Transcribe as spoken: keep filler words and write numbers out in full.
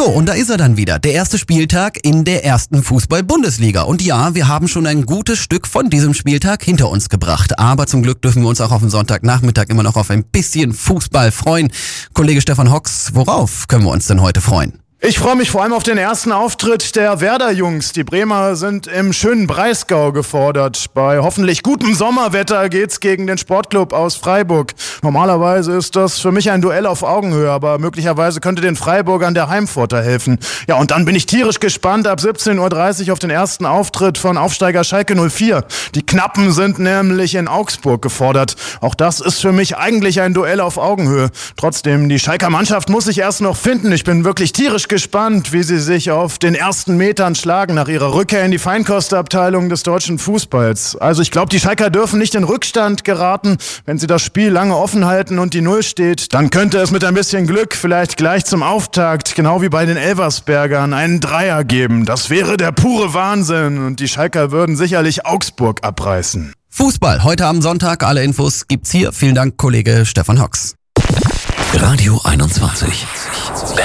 So, und da ist er dann wieder, der erste Spieltag in der ersten Fußball-Bundesliga. Und ja, wir haben schon ein gutes Stück von diesem Spieltag hinter uns gebracht. Aber zum Glück dürfen wir uns auch auf den Sonntagnachmittag immer noch auf ein bisschen Fußball freuen. Kollege Stefan Hocks, worauf können wir uns denn heute freuen? Ich freue mich vor allem auf den ersten Auftritt der Werder-Jungs. Die Bremer sind im schönen Breisgau gefordert. Bei hoffentlich gutem Sommerwetter geht's gegen den Sportclub aus Freiburg. Normalerweise ist das für mich ein Duell auf Augenhöhe, aber möglicherweise könnte den Freiburgern der Heimvorteil helfen. Ja, und dann bin ich tierisch gespannt ab siebzehn Uhr dreißig auf den ersten Auftritt von Aufsteiger Schalke null vier. Die Knappen sind nämlich in Augsburg gefordert. Auch das ist für mich eigentlich ein Duell auf Augenhöhe. Trotzdem, die Schalker Mannschaft muss sich erst noch finden. Ich bin wirklich tierisch gespannt, wie sie sich auf den ersten Metern schlagen nach ihrer Rückkehr in die Feinkostabteilung des deutschen Fußballs. Also ich glaube, die Schalker dürfen nicht in Rückstand geraten. Wenn sie das Spiel lange offen halten und die Null steht, dann könnte es mit ein bisschen Glück vielleicht gleich zum Auftakt, genau wie bei den Elversbergern, einen Dreier geben. Das wäre der pure Wahnsinn und die Schalker würden sicherlich Augsburg abreißen. Fußball, heute am Sonntag, alle Infos gibt's hier. Vielen Dank, Kollege Stefan Hocks. Radio einundzwanzig.